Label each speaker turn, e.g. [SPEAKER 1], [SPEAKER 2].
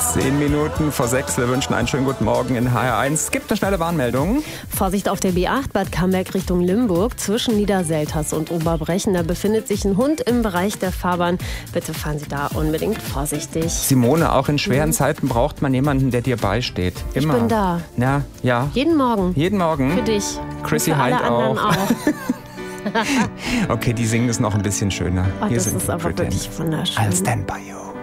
[SPEAKER 1] 10 Minuten vor 6. Wir wünschen einen schönen guten Morgen in HR1. Es gibt eine schnelle Warnmeldung.
[SPEAKER 2] Vorsicht auf der B8 Bad Camberg Richtung Limburg. Zwischen Niederselters und Oberbrechen. Da befindet sich ein Hund im Bereich der Fahrbahn. Bitte fahren Sie da unbedingt vorsichtig.
[SPEAKER 1] Simone, auch in schweren Zeiten braucht man jemanden, der dir beisteht. Immer.
[SPEAKER 2] Ich bin da.
[SPEAKER 1] Ja.
[SPEAKER 2] Jeden Morgen.
[SPEAKER 1] Jeden Morgen.
[SPEAKER 2] Für dich.
[SPEAKER 1] Chrissy
[SPEAKER 2] und für alle
[SPEAKER 1] Hind
[SPEAKER 2] anderen
[SPEAKER 1] auch.
[SPEAKER 2] auch.
[SPEAKER 1] Okay, die singen es noch ein bisschen schöner.
[SPEAKER 2] Oh,
[SPEAKER 1] Hier
[SPEAKER 2] das
[SPEAKER 1] sind
[SPEAKER 2] ist aber
[SPEAKER 1] Pretend.
[SPEAKER 2] wirklich wunderschön.
[SPEAKER 1] I'll stand by you.